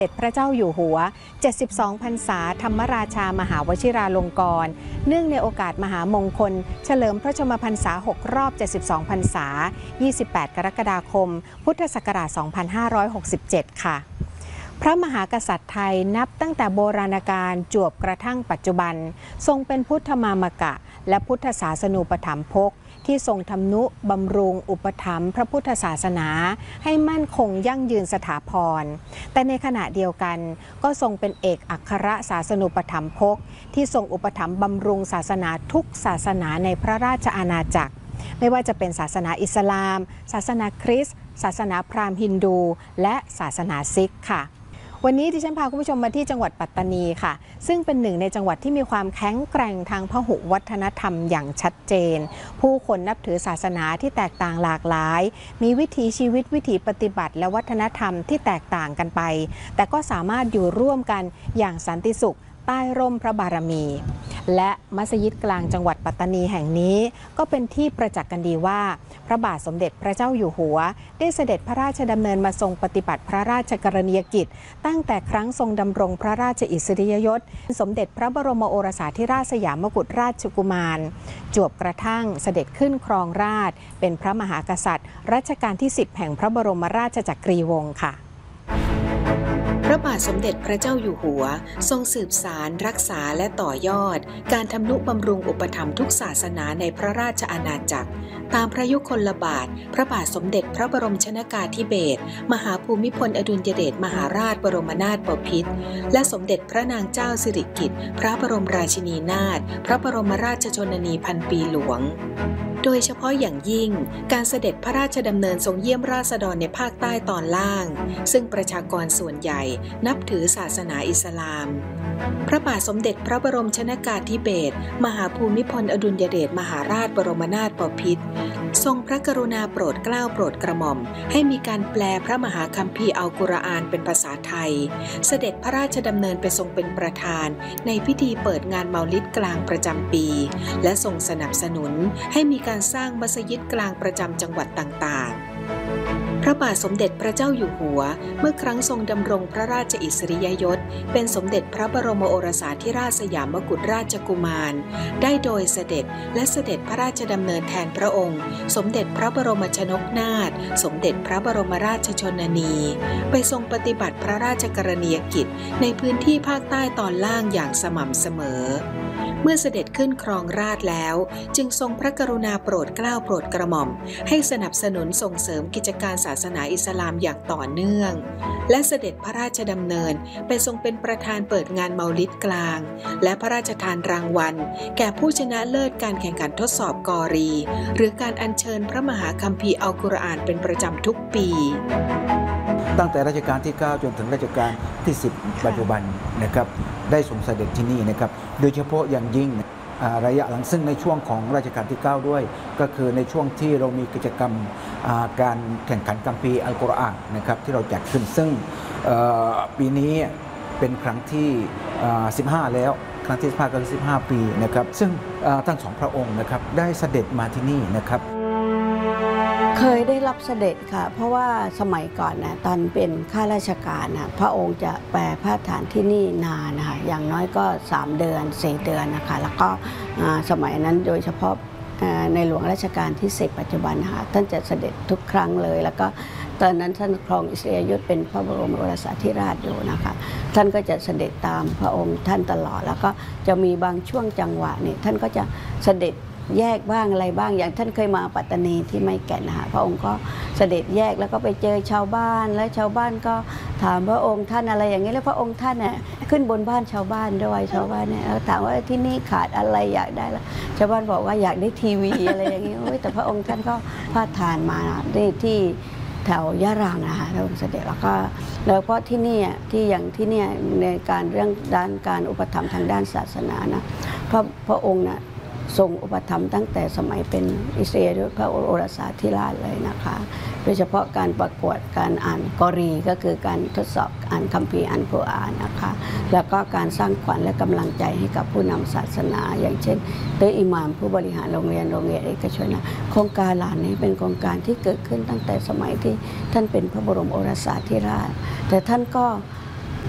สมเด็จพระเจ้าอยู่หัว 72 พรรษาธรรมราชามหาวชิราลงกรณ์เนื่องในโอกาสมหามงคลเฉลิมพระชนมพรรษา 6 รอบ 72 พรรษา 28 กรกฎาคม พุทธศักราช 2567 ค่ะ พระมหากษัตริย์ไทยนับตั้งแต่โบราณกาลจวบกระทั่งปัจจุบันทรงเป็นพุทธมามกะและพุทธศาสนูปถัมภกที่ทรงทำนุบำรุงอุปถัมภ์พระพุทธศาสนาให้มั่นคงยั่งยืนสถาพรแต่ในขณะเดียวกันก็ทรงเป็นเอกอัครศาสนูปถัมภกที่ทรงอุปถัมภ์บำรุงศาสนาทุกศาสนาในพระราชอาณาจักรไม่ว่าจะเป็นศาสนาอิสลาม ศาสนาคริสต์ศาสนาพราหมณ์ฮินดูและศาสนาซิกค่ะวันนี้ดิฉันพาคุณผู้ชมมาที่จังหวัดปัตตานีค่ะซึ่งเป็นหนึ่งในจังหวัดที่มีความแข็งแกร่งทางพหุวัฒนธรรมอย่างชัดเจนผู้คนนับถือศาสนาที่แตกต่างหลากหลายมีวิถีชีวิตวิถีปฏิบัติและวัฒนธรรมที่แตกต่างกันไปแต่ก็สามารถอยู่ร่วมกันอย่างสันติสุขใต้ร่มพระบารมีและมัสยิดกลางจังหวัดปัตตานีแห่งนี้ก็เป็นที่ประจักษ์กันดีว่าพระบาทสมเด็จพระเจ้าอยู่หัวได้เสด็จพระราชดำเนินมาทรงปฏิบัติพระราชกรณียกิจตั้งแต่ครั้งทรงดำรงพระราชอิสริยยศสมเด็จพระบรมโอรสาธิราชสยามกุฎราชกุมารจวบกระทั่งเสด็จขึ้นครองราชย์เป็นพระมหากษัตริย์รัชกาลที่ 10 แห่งพระบรมราชจักรีวงศ์ค่ะพระบาทสมเด็จพระเจ้าอยู่หัวทรงสืบสารรักษาและต่อยอดการทำนุบำรุงอุปถัมภ์ทุกศาสนาในพระราชอาณาจักรตามพระยุคลบาทพระบาทสมเด็จพระบรมชนกาธิเบศรมหาภูมิพลอดุลยเดชมหาราชบรมนาถบพิตรและสมเด็จพระนางเจ้าสิริกิติ์พระบรมราชินีนาถพระบรมราชชนนีพันปีหลวงโดยเฉพาะอย่างยิ่งการเสด็จพระราชดำเนินทรงเยี่ยมราษฎรในภาคใต้ตอนล่างซึ่งประชากรส่วนใหญ่นับถือศาสนาอิสลามพระบาทสมเด็จพระบรมชนกาธิเบศรมหาภูมิพลอดุลยเดชมหาราชบรมนาถบพิตรทรงพระกรุณาโปรดเกล้าโปรดกระหม่อมให้มีการแปลพระมหาคัมภีร์อัลกุรอานเป็นภาษาไทยเสด็จพระราชดำเนินไปทรงเป็นประธานในพิธีเปิดงานเมาลิดกลางประจำปีและทรงสนับสนุนให้มีการสร้างมัสยิดกลางประจำจังหวัดต่างๆพระบาทสมเด็จพระเจ้าอยู่หัวเมื่อครั้งทรงดำรงพระราชอิสริยยศเป็นสมเด็จพระบรมโอรสาธิราชสยามกุฎราชกุมารได้โดยเสด็จและเสด็จพระราชดำเนินแทนพระองค์สมเด็จพระบรมชนกนาถสมเด็จพระบรมราชชนนีไปทรงปฏิบัติพระราชกรณียกิจในพื้นที่ภาคใต้ตอนล่างอย่างสม่ำเสมอเมื่อเสด็จขึ้นครองราชย์แล้วจึงทรงพระกรุณาโปรดเกล้าโปรดกระหม่อมให้สนับสนุนส่งเสริมกิจการศาสนาอิสลามอย่างต่อเนื่องและเสด็จพระราชดำเนินไปทรงเป็นประธานเปิดงานเมาลิดกลางและพระราชทานรางวัลแก่ผู้ชนะเลิศการแข่งขันทดสอบกอรีหรือการอัญเชิญพระมหาคัมภีร์อัลกุรอานเป็นประจำทุกปีตั้งแต่รัชกาลที่ 9 จนถึงรัชกาลที่ 10 ปัจจุบันนะครับได้ทรงเสด็จที่นี่นะครับโดยเฉพาะอย่างยิ่งระยะหลังซึ่งในช่วงของรัชกาลที่ 9 ด้วยก็คือในช่วงที่เรามีกิจกรรมการแข่งขันคัมภีร์อัลกุรอานนะครับที่เราจัดขึ้นซึ่งปีนี้เป็นครั้งที่ 15 แล้วครั้งที่ 15 ก็คือ 15 ปีนะครับซึ่งทั้งสองพระองค์นะครับได้เสด็จมาที่นี่นะครับเคยได้รับเสด็จค่ะเพราะว่าสมัยก่อนนะตอนเป็นข้าราชการนะพระองค์จะแปรพระฐานที่นี่นานนะคะอย่างน้อยก็3 เดือน 4 เดือนนะคะแล้วก็สมัยนั้นโดยเฉพาะในหลวงรัชกาลที่ 10 ปัจจุบันนะคะท่านจะเสด็จทุกครั้งเลยแล้วก็ตอนนั้นท่านครองอิสริยยศเป็นพระบรมโอรสาธิราชอยู่นะคะท่านก็จะเสด็จตามพระองค์ท่านตลอดแล้วก็จะมีบางช่วงจังหวะนี่ท่านก็จะเสด็จแยกบ้างอะไรบ้างอย่างท่านเคยมาปัตตานีที่ไม้แก่นนะคะพระองค์ก็เสด็จแยกแล้วก็ไปเจอชาวบ้านแล้วชาวบ้านก็ถามพระองค์ท่านอะไรอย่างนี้แล้วพระองค์ท่านเนี่ยขึ้นบนบ้านชาวบ้านด้วยชาวบ้านเนี่ยถามว่าที่นี่ขาดอะไรอยากได้ละชาวบ้านบอกว่าอยากได้ทีวีอะไรอย่างนี้แต่พระองค์ท่านก็พาทานมาที่แถวยะรังนะคะพระองค์เสด็จแล้วก็แล้วเพราะที่นี่ที่อย่างที่นี่ในการเรื่องด้านการอุปถัมภ์ทางด้านศาสนานะพระองค์นะทรงอุปถัมภ์ตั้งแต่สมัยเป็นอิสริยยศพระโอรสาธิราชเลยนะคะโดยเฉพาะการประกวดการอ่านกอรีก็คือการทดสอบอ่านคัมภีร์อัลกุรอานนะคะแล้วก็การสร้างขวัญและกำลังใจให้กับผู้นำศาสนาอย่างเช่นโดยอิหม่ามผู้บริหารโรงเรียนเอกชนนะโครงการเหล่านี้เป็นโครงการที่เกิดขึ้นตั้งแต่สมัยที่ท่านเป็นพระบรมโอรสาธิราชแต่ท่านก็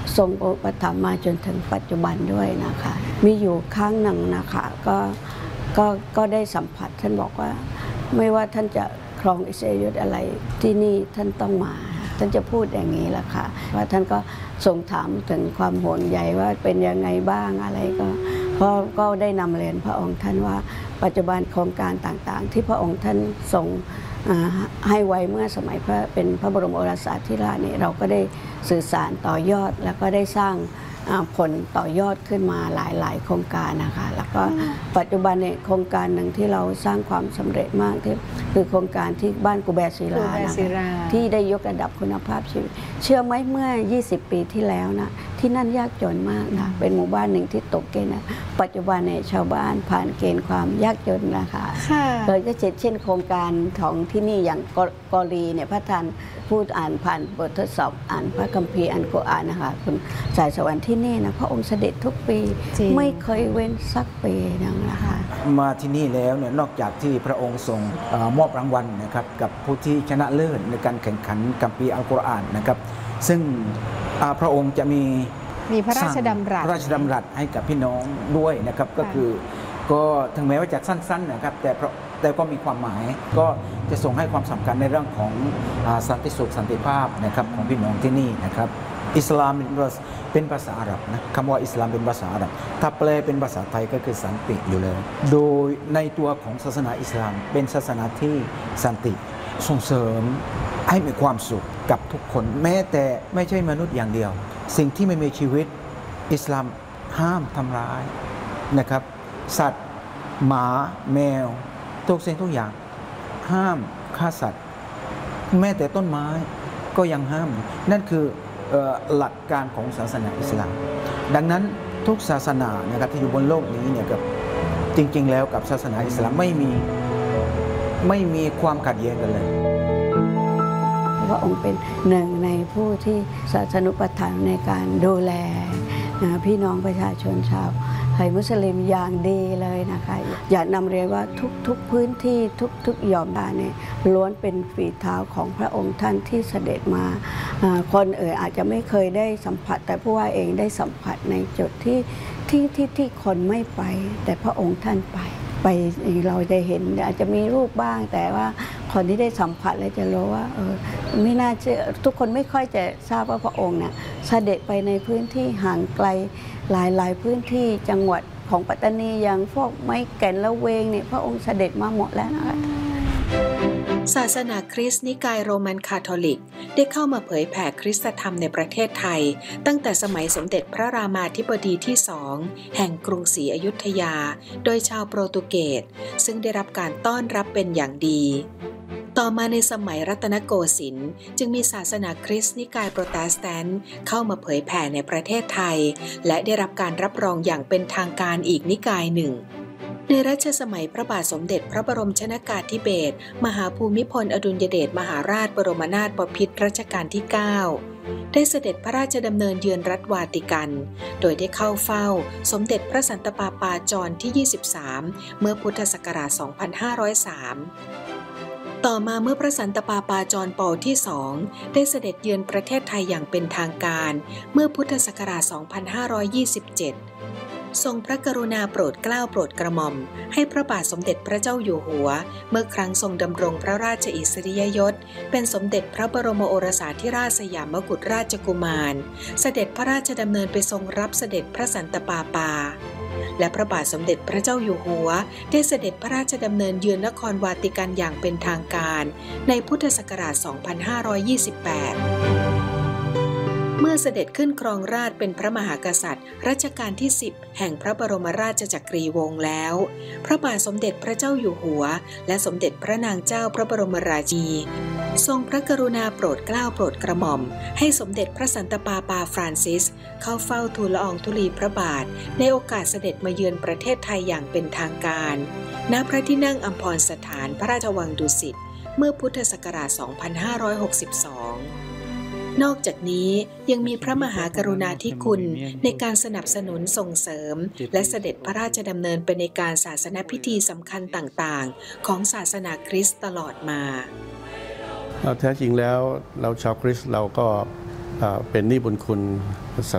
ทรงอุปถัมภ์มาจนถึงปัจจุบันด้วยนะคะมีอยู่ครั้งหนึ่งนะคะก็ได้สัมผัสท่านบอกว่าไม่ว่าท่านจะครองอิสราเอลอะไรที่นี่ท่านต้องมาท่านจะพูดอย่างนี้แหละค่ะว่าท่านก็ทรงถามถึงความห่วงใยว่าเป็นยังไงบ้างอะไรก็ได้นำเรียนพระองค์ท่านว่าปัจจุบันโครงการต่างๆที่พระองค์ท่านทรงให้ไว้เมื่อสมัยเป็นพระบรมโอรสาธิราชเนี่ยเราก็ได้สื่อสารต่อยอดแล้วก็ได้สร้างผลต่อยอดขึ้นมาหลายๆโครงการนะคะแล้วก็ปัจจุบันเนี่ยโครงการหนึ่งที่เราสร้างความสำเร็จมากที่คือโครงการที่บ้านกูแบศิลานะคะที่ได้ยกระดับคุณภาพชีวิตเชื่อไหมเมื่อ20 ปีที่แล้วนะที่นั่นยากจนมากนะเป็นหมู่บ้านหนึ่งที่ตกเกณฑ์นะปัจจุบันเนี่ยชาวบ้านผ่านเกณฑ์ความยากจนนะคะโดยก็เช่นโครงการของที่นี่อย่างกอรีเนี่ยพระท่านพูดอ่านผ่านบททดสอบอ่านพระคัมภีร์อ่านกุรอานนะคะคุณสายสวรรค์ที่นี่นะพระองค์เสด็จทุกปีไม่เคยเว้นสักปีนะคะมาที่นี่แล้วเนี่ยนอกจากที่พระองค์ทรงมอบรางวัลนะครับกับผู้ที่ชนะเลิศในการแข่งขันคัมภีร์อัลกุรอานนะครับซึ่งพระองค์จะมีพระราชดำรัสให้กับพี่น้องด้วยนะครับก็คือก็ถึงแม้ว่าจะสั้นๆนะครับแต่ก็มีความหมายก็จะส่งให้ความสำคัญในเรื่องของสันติสุขสันติภาพนะครับของพี่น้องที่นี่นะครับอิสลามเป็นภาษาอาหรับนะคำว่าอิสลามเป็นภาษาอาหรับถ้าแปลเป็นภาษาไทยก็คือสันติอยู่เลยโดยในตัวของศาสนาอิสลามเป็นศาสนาที่สันติส่งเสริมให้มีความสุขกับทุกคนแม้แต่ไม่ใช่มนุษย์อย่างเดียวสิ่งที่ไม่มีชีวิตอิสลามห้ามทำร้ายนะครับสัตว์หมาแมวทุกสิ่งทุกอย่างห้ามฆ่าสัตว์แม้แต่ต้นไม้ก็ยังห้ามนั่นคือหลักการของศาสนาอิสลามดังนั้นทุกศาสนานะครับที่อยู่บนโลกนี้เนี่ยกับจริงๆแล้วกับศาสนาอิสลามไม่มีความขัดแย้งกันเลยพระองค์เป็นหนึ่งในผู้ที่ศาสนุปถัมภ์ในการดูแลพี่น้องประชาชนชาวไทยมุสลิมอย่างดีเลยนะคะอยากนำเรียนว่าทุกพื้นที่ทุกหย่อมดาเนี่ยล้วนเป็นฝีเท้าของพระองค์ท่านที่เสด็จมาคนอาจจะไม่เคยได้สัมผัสแต่ผู้ว่าเองได้สัมผัสในจุดที่คนไม่ไปแต่พระองค์ท่านไปเราจะเห็นอาจจะมีรูปบ้างแต่ว่าคนที่ได้สัมผัสแล้วจะรู้ว่าไม่น่าเชื่อทุกคนไม่ค่อยจะทราบว่าพระองค์เนี่ยเสด็จไปในพื้นที่ห่างไกลหลายพื้นที่จังหวัดของปัตตานีอย่างพวกไม้แก่นละเวงเนี่ยพระองค์เสด็จมาหมดแล้วนะคะศาสนาคริสต์นิกายโรมันคาทอลิกได้เข้ามาเผยแผ่คริสตธรรมในประเทศไทยตั้งแต่สมัยสมเด็จพระรามาธิบดีที่2แห่งกรุงศรีอยุธยาโดยชาวโปรตุเกสซึ่งได้รับการต้อนรับเป็นอย่างดีต่อมาในสมัยรัตนโกสินทร์จึงมีศาสนาคริสต์นิกายโปรเตสแตนต์เข้ามาเผยแผ่ในประเทศไทยและได้รับการรับรองอย่างเป็นทางการอีกนิกายหนึ่งในรัชสมัยพระบาทสมเด็จพระบรมชนกาธิเบศรมหาภูมิพลอดุลยเดชมหาราชบรมนาถบพิตรรัชกาลที่ 9ได้เสด็จพระราชดำเนินเยือนรัฐวาติกันโดยได้เข้าเฝ้าสมเด็จพระสันตะปาปาจอห์นที่ 23เมื่อพุทธศักราช 2503ต่อมาเมื่อพระสันตะปาปาจอห์นปอลที่ 2ได้เสด็จเยือนประเทศไทยอย่างเป็นทางการเมื่อพุทธศักราช 2527ทรงพระกรุณาโปรดเกล้าโปรดกระหม่อมให้พระบาทสมเด็จพระเจ้าอยู่หัวเมื่อครั้งทรงดำรงพระราชอิสริยยศเป็นสมเด็จพระบรมโอรสาธิราชสยามกุฎราชกุมารเสด็จพระราชดำเนินไปทรงรับเสด็จพระสันตะปาปาและพระบาทสมเด็จพระเจ้าอยู่หัวได้เสด็จพระราชดำเนินเยือนนครวาติกันอย่างเป็นทางการในพุทธศักราช 2528เมื่อเสด็จขึ้นครองราชย์เป็นพระมหากษัตริย์รัชกาลที่ 10แห่งพระบรมราชจักรีวงศ์แล้วพระบาทสมเด็จพระเจ้าอยู่หัวและสมเด็จพระนางเจ้าพระบรมราชินีทรงพระกรุณาโปรดเกล้าโปรดกระหม่อมให้สมเด็จพระสันตะปาปาฟรานซิสเข้าเฝ้าทูลละอองธุลีพระบาทในโอกาสเสด็จมาเยือนประเทศไทยอย่างเป็นทางการณพระที่นั่งอัมพรสถานพระราชวังดุสิตเมื่อพุทธศักราช 2562นอกจากนี้ยังมีพระมหากรุณาธิคุณในการสนับสนุนส่งเสริมและเสด็จพระราชดำเนินไปในการศาสนพิธีสำคัญต่างๆของศาสนาคริสต์ตลอดมาแท้จริงแล้วเราชาวคริสต์เราก็เป็นหนี้บุญคุณศรั